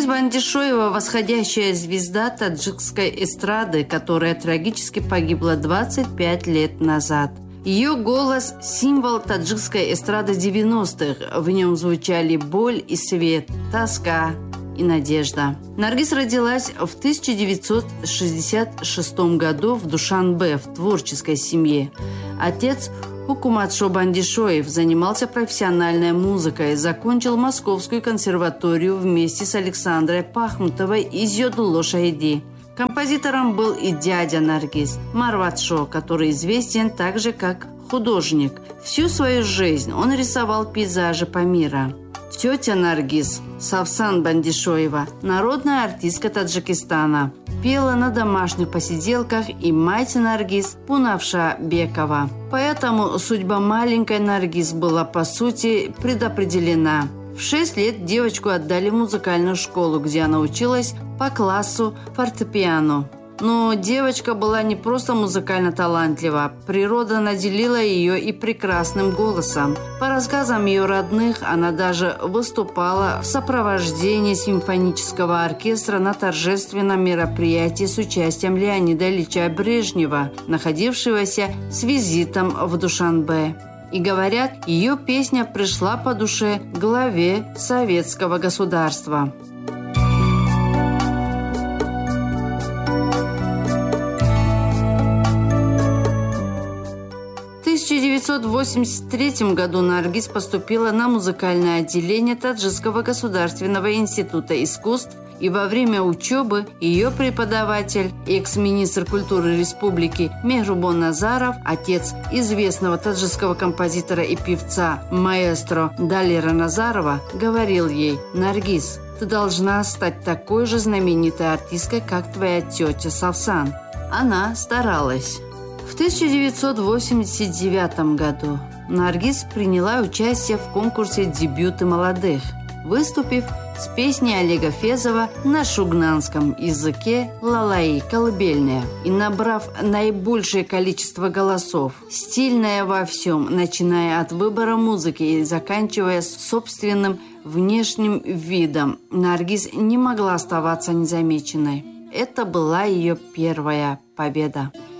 Наргиз Бандишоева – восходящая звезда таджикской эстрады, которая трагически погибла 25 лет назад. Ее голос – символ таджикской эстрады 90-х. В нем звучали боль и свет, тоска и надежда. Наргиз родилась в 1966 году в Душанбе, в творческой семье. Отец Хукуматшо Бандишоев занимался профессиональной музыкой, закончил Московскую консерваторию вместе с Александрой Пахмутовой из Йодулло-Шайди. Композитором был и дядя Наргиз, Марватшо, который известен также как художник. Всю свою жизнь он рисовал пейзажи по миру. Тетя Наргиз, Савсан Бандишоева, народная артистка Таджикистана, пела на домашних посиделках, и мать Наргиз Пунавша Бекова. Поэтому судьба маленькой Наргиз была, по сути, предопределена. В 6 лет девочку отдали в музыкальную школу, где она училась по классу фортепиано. Но девочка была не просто музыкально талантлива. Природа наделила ее и прекрасным голосом. По рассказам ее родных, она даже выступала в сопровождении симфонического оркестра на торжественном мероприятии с участием Леонида Ильича Брежнева, находившегося с визитом в Душанбе. И говорят, ее песня пришла по душе главе советского государства. В 1983 году Наргиз поступила на музыкальное отделение Таджикского государственного института искусств, и во время учебы ее преподаватель, экс-министр культуры республики Мехрубон Назаров, отец известного таджикского композитора и певца маэстро Далера Назарова, говорил ей: «Наргиз, ты должна стать такой же знаменитой артисткой, как твоя тетя Савсан». Она старалась. В 1989 году Наргиз приняла участие в конкурсе «Дебюты молодых», выступив с песней Олега Фезова на шугнанском языке «Лалаи» – колыбельная, и набрав наибольшее количество голосов. Стильная во всем, начиная от выбора музыки и заканчивая собственным внешним видом, Наргиз не могла оставаться незамеченной. Это была ее первая победа.